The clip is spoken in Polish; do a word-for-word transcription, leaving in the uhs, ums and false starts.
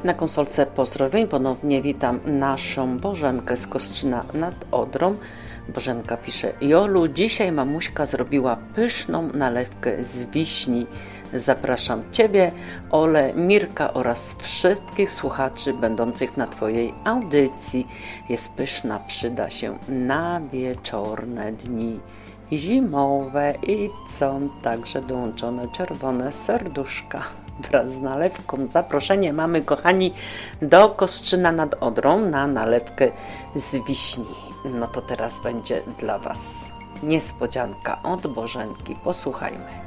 Na konsolce pozdrowień ponownie witam naszą Bożenkę z Kostrzyna nad Odrą. Bożenka pisze: Jolu, dzisiaj mamuśka zrobiła pyszną nalewkę z wiśni. Zapraszam Ciebie, Ole, Mirka oraz wszystkich słuchaczy będących na Twojej audycji. Jest pyszna, przyda się na wieczorne dni zimowe i są także dołączone czerwone serduszka wraz z nalewką. Zaproszenie mamy, kochani, do Kostrzyna nad Odrą na nalewkę z wiśni. No to teraz będzie dla Was niespodzianka od Bożenki. Posłuchajmy.